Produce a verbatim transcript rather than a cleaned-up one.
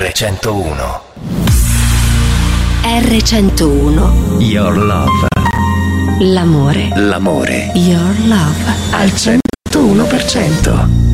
erre centouno. erre centouno. Your love. L'amore. L'amore. Your love. Al centouno per cento.